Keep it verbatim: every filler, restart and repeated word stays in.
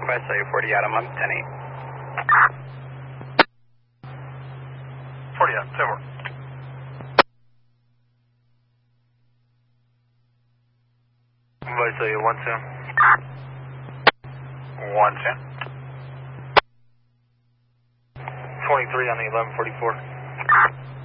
Visalia forty Adam, I'm ten eight. forty Adam, ten four. Visalia one two. one two. twenty-three on the eleven forty-four.